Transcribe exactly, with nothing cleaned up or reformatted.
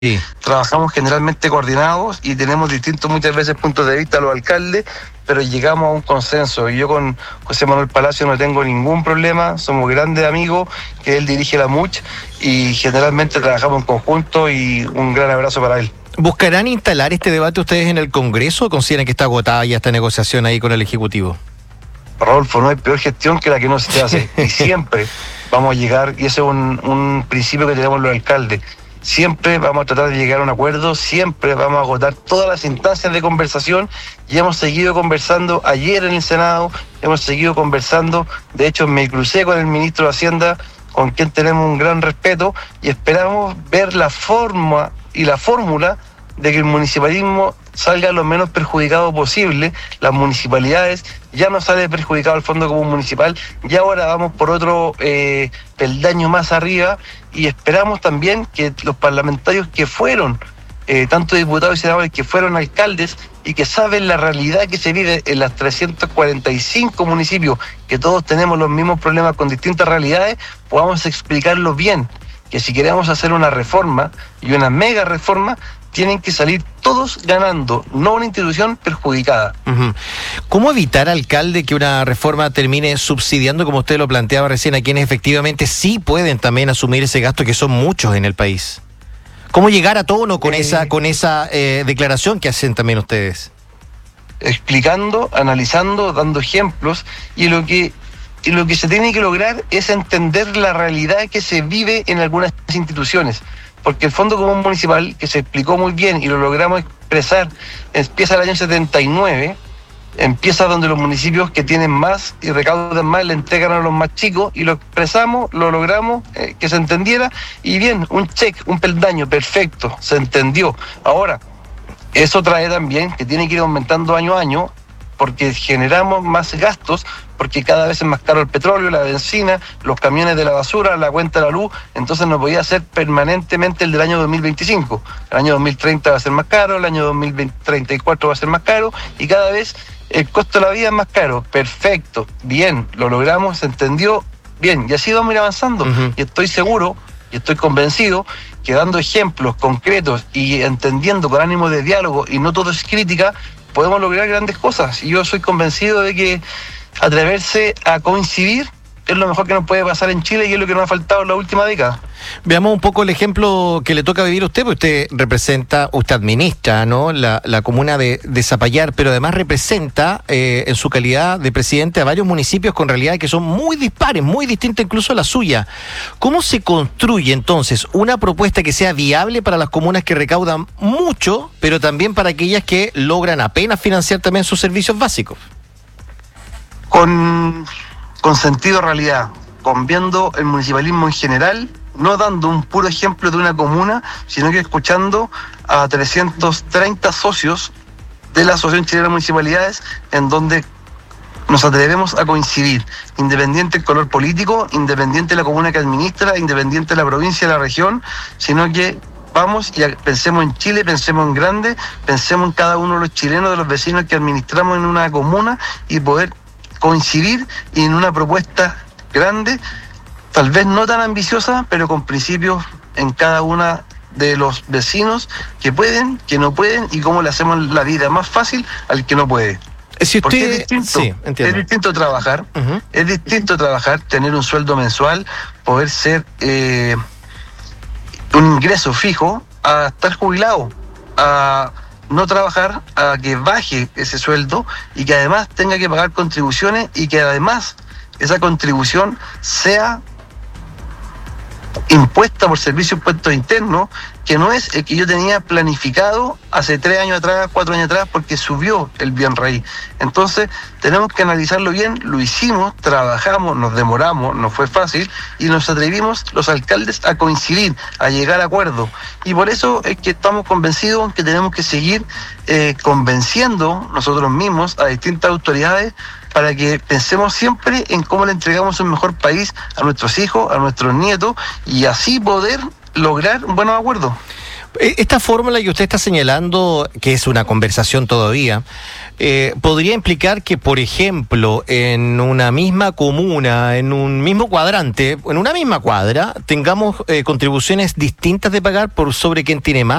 Sí. Trabajamos generalmente coordinados y tenemos distintos muchas veces puntos de vista los alcaldes, pero llegamos a un consenso. Y yo con José Manuel Palacio no tengo ningún problema, somos grandes amigos, que él dirige la M U C y generalmente trabajamos en conjunto, y un gran abrazo para él. ¿Buscarán instalar este debate ustedes en el Congreso o consideran que está agotada ya esta negociación ahí con el Ejecutivo? Rodolfo, no hay peor gestión que la que no se hace, y siempre vamos a llegar, y ese es un, un principio que tenemos los alcaldes. Siempre vamos a tratar de llegar a un acuerdo, siempre vamos a agotar todas las instancias de conversación, y hemos seguido conversando ayer en el Senado, hemos seguido conversando, de hecho me crucé con el ministro de Hacienda, con quien tenemos un gran respeto, y esperamos ver la forma y la fórmula de que el municipalismo salga lo menos perjudicado posible. Las municipalidades ya no sale perjudicado el Fondo Común Municipal, y ahora vamos por otro eh, peldaño más arriba, y esperamos también que los parlamentarios que fueron, eh, tanto diputados y senadores que fueron alcaldes y que saben la realidad que se vive en las trescientos cuarenta y cinco municipios, que todos tenemos los mismos problemas con distintas realidades, podamos explicarlo bien, que si queremos hacer una reforma y una mega reforma, tienen que salir todos ganando, no una institución perjudicada. Uh-huh. ¿Cómo evitar, alcalde, que una reforma termine subsidiando, como usted lo planteaba recién, a quienes efectivamente sí pueden también asumir ese gasto, que son muchos en el país? ¿Cómo llegar a tono con eh, esa, con esa eh, declaración que hacen también ustedes? Explicando, analizando, dando ejemplos, y lo que, y lo que se tiene que lograr es entender la realidad que se vive en algunas instituciones. Porque el Fondo Común Municipal, que se explicó muy bien y lo logramos expresar, empieza el año setenta y nueve, empieza donde los municipios que tienen más y recaudan más le entregan a los más chicos, y lo expresamos, lo logramos, eh, que se entendiera, y bien, un check, un peldaño, perfecto, se entendió. Ahora, eso trae también que tiene que ir aumentando año a año, porque generamos más gastos, porque cada vez es más caro el petróleo, la benzina, los camiones de la basura, la cuenta de la luz, entonces no podía ser permanentemente el del año dos mil veinticinco. El año dos mil treinta va a ser más caro, el año dos mil treinta y cuatro va a ser más caro, y cada vez el costo de la vida es más caro. Perfecto, bien, lo logramos, se entendió, bien, y así vamos a ir avanzando. Uh-huh. Y estoy seguro, y estoy convencido, que dando ejemplos concretos y entendiendo con ánimo de diálogo, y no todo es crítica, podemos lograr grandes cosas. Y yo soy convencido de que atreverse a coincidir es lo mejor que nos puede pasar en Chile, y es lo que nos ha faltado en la última década. Veamos un poco el ejemplo que le toca vivir a usted, porque usted representa, usted administra, ¿no?, la, la comuna de, de Zapallar, pero además representa eh, en su calidad de presidente a varios municipios con realidades que son muy dispares, muy distintas incluso a la suya. ¿Cómo se construye entonces una propuesta que sea viable para las comunas que recaudan mucho, pero también para aquellas que logran apenas financiar también sus servicios básicos? Con, con sentido de realidad, con viendo el municipalismo en general, no dando un puro ejemplo de una comuna, sino que escuchando a trescientos treinta socios de la Asociación Chilena de Municipalidades, en donde nos atrevemos a coincidir, independiente del color político, independiente de la comuna que administra, independiente de la provincia, de la región, sino que vamos y pensemos en Chile, pensemos en grande, pensemos en cada uno de los chilenos, de los vecinos que administramos en una comuna, y poder coincidir en una propuesta grande, tal vez no tan ambiciosa, pero con principios en cada una de los vecinos que pueden, que no pueden, y cómo le hacemos la vida más fácil al que no puede. Si usted... Porque es distinto, sí, entiendo. es distinto trabajar, uh-huh. es distinto trabajar, tener un sueldo mensual, poder ser eh, un ingreso fijo, a estar jubilado, a no trabajar, a que baje ese sueldo, y que además tenga que pagar contribuciones, y que además esa contribución sea impuesta por Servicio de Impuestos Internos, que no es el que yo tenía planificado hace tres años atrás, cuatro años atrás, porque subió el bien raíz. Entonces tenemos que analizarlo bien, lo hicimos, trabajamos, nos demoramos, no fue fácil, y nos atrevimos los alcaldes a coincidir, a llegar a acuerdos. Y por eso es que estamos convencidos que tenemos que seguir eh, convenciendo nosotros mismos a distintas autoridades, para que pensemos siempre en cómo le entregamos un mejor país a nuestros hijos, a nuestros nietos, y así poder lograr buenos acuerdos. Esta fórmula que usted está señalando, que es una conversación todavía, eh, podría implicar que, por ejemplo, en una misma comuna, en un mismo cuadrante, en una misma cuadra, tengamos eh, contribuciones distintas de pagar por sobre quien tiene más